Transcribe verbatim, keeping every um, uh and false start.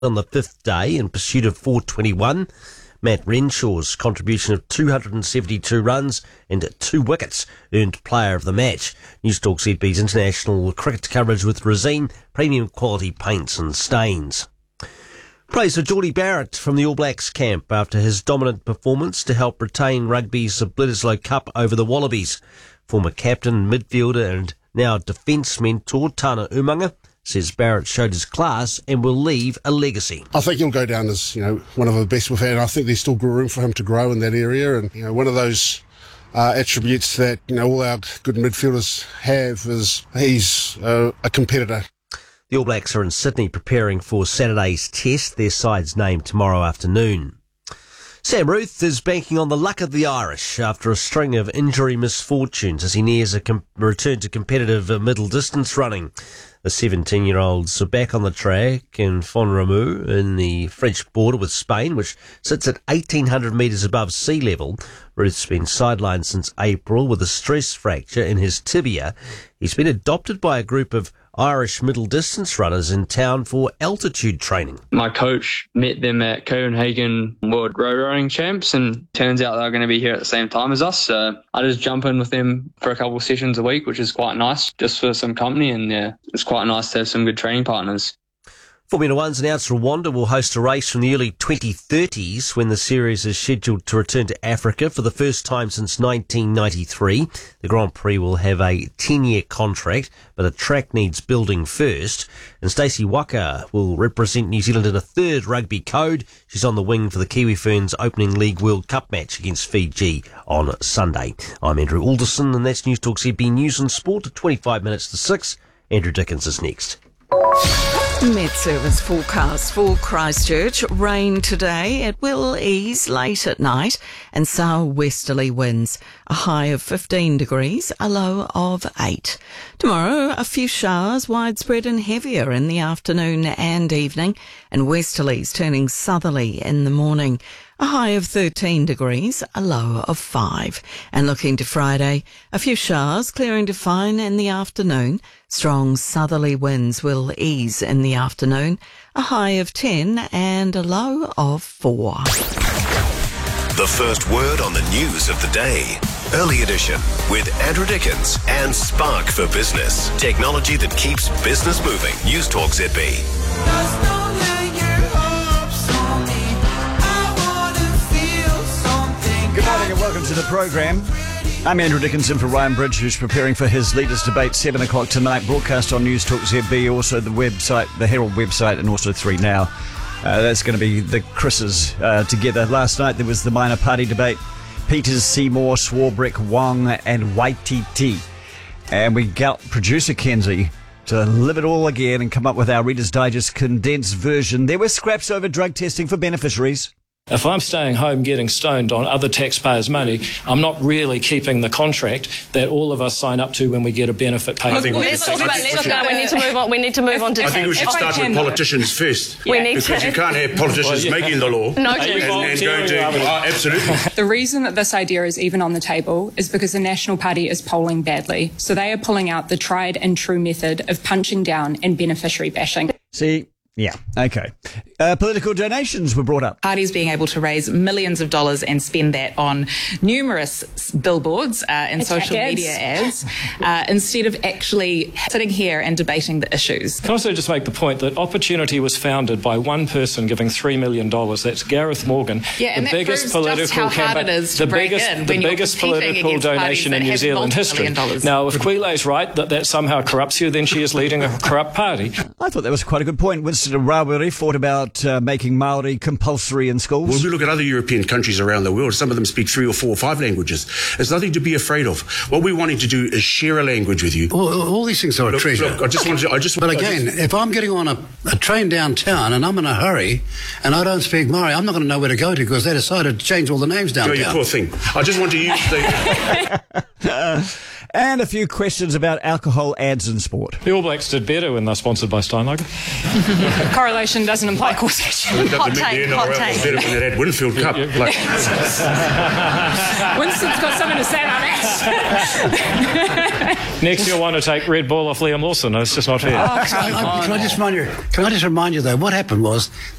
on the fifth day in pursuit of four twenty-one. Matt Renshaw's contribution of two hundred seventy-two runs and two wickets earned player of the match. Newstalk Z B's international cricket coverage with Resine, premium quality paints and stains. Praise for Geordie Barrett from the All Blacks camp after his dominant performance to help retain rugby's Bledisloe Cup over the Wallabies. Former captain, midfielder and now defence mentor Tana Umaga says Barrett showed his class and will leave a legacy. I think he'll go down as, you know, one of the best we've had. I think there's still room for him to grow in that area, and you know, one of those uh, attributes that you know all our good midfielders have is he's uh, a competitor. The All Blacks are in Sydney preparing for Saturday's test, their side's named tomorrow afternoon. Sam Ruth is banking on the luck of the Irish after a string of injury misfortunes as he nears a com- return to competitive uh, middle distance running. The seventeen-year-olds are back on the track in Font-Romeu in the French border with Spain, which sits at eighteen hundred metres above sea level. Ruth's been sidelined since April with a stress fracture in his tibia. He's been adopted by a group of Irish middle distance runners in town for altitude training. My coach met them at Copenhagen World Road Running Champs, and turns out they're going to be here at the same time as us. So I just jump in with them for a couple of sessions a week, which is quite nice, just for some company, and yeah, it's quite nice to have some good training partners. Formula One's announced Rwanda will host a race from the early twenty thirties when the series is scheduled to return to Africa for the first time since nineteen ninety-three. The Grand Prix will have a ten-year contract, but the track needs building first. And Stacey Waka will represent New Zealand in a third rugby code. She's on the wing for the Kiwi Ferns opening league World Cup match against Fiji on Sunday. I'm Andrew Alderson, and that's Newstalk Z B News and Sport at twenty-five minutes to six. Andrew Dickens is next. Met Service forecast for Christchurch. Rain today. It will ease late at night and sour westerly winds. A high of fifteen degrees, a low of eight. Tomorrow, a few showers, widespread and heavier in the afternoon and evening, and westerlies turning southerly in the morning. A high of thirteen degrees, a low of five. And looking to Friday, a few showers clearing to fine in the afternoon. Strong southerly winds will ease in the afternoon. A high of ten and a low of four. The first word on the news of the day. Early edition with Andrew Dickens and Spark for Business. Technology that keeps business moving. Newstalk Z B. Good morning and welcome to the programme. I'm Andrew Dickinson for Ryan Bridge, who's preparing for his Leaders Debate, seven o'clock tonight, broadcast on Newstalk Z B, also the website, the Herald website, and also three Now. Uh, that's going to be the Chris's uh, together. Last night there was the minor party debate. Peters, Seymour, Swarbrick, Wong and Waititi. And we got producer Kenzie to live it all again and come up with our Reader's Digest condensed version. There were scraps over drug testing for beneficiaries. If I'm staying home getting stoned on other taxpayers' money, I'm not really keeping the contract that all of us sign up to when we get a benefit payment. I think we let's should, talk about let's go. We need to move on. We need to move on to. I think we should if start with politicians first. We need because to. you can't have politicians Well, yeah. making the law No, and, and going to oh, absolutely. The reason that this idea is even on the table is because the National Party is polling badly. So they are pulling out the tried and true method of punching down and beneficiary bashing. See, yeah, okay. Uh, political donations were brought up. Parties being able to raise millions of dollars and spend that on numerous billboards uh, and social ads. media ads uh, instead of actually sitting here and debating the issues. Can I also just make the point that Opportunity was founded by one person giving three million dollars. That's Gareth Morgan. Yeah, and the that biggest proves political just how hard campaign, it is to the break biggest, in the when you're biggest competing political against donation in parties New that Zealand have history. multi-million dollars. Now, if Quile's right that that somehow corrupts you, then she is leading a corrupt party. I thought that was quite a good point. Winston Rawiri fought about uh, making Māori compulsory in schools. When we look at other European countries around the world, some of them speak three or four or five languages. There's nothing to be afraid of. What we're wanting to do is share a language with you. All, all these things are a Look, treasure. look, I just wanted to, I just, But I again, just, if I'm getting on a, a train downtown and I'm in a hurry and I don't speak Maori, I'm not going to know where to go to because they decided to change all the names Joe, downtown. you poor thing. I just want to use the... And a few questions about alcohol ads in sport. The All Blacks did better when they're sponsored by Steinlager. Correlation doesn't imply causation. It doesn't Hot mean take, the N hot R L was take. better when they had Winfield Cup. Like, Winston's got something to say about that. Next, you'll want to take Red Bull off Liam Lawson. It's just not fair. Can I, can I just remind you? Can I just remind you though? What happened was